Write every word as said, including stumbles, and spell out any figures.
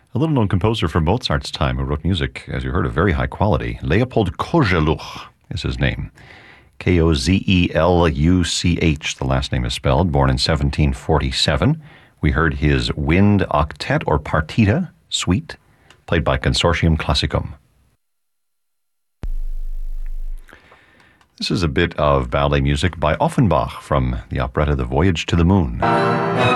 A little-known composer from Mozart's time who wrote music, as you heard, of very high quality. Leopold Kozeluch is his name. K O Z E L U C H, the last name is spelled, born in seventeen forty-seven. We heard his Wind Octet or Partita Suite, played by Consortium Classicum. This is a bit of ballet music by Offenbach from the operetta The Voyage to the Moon.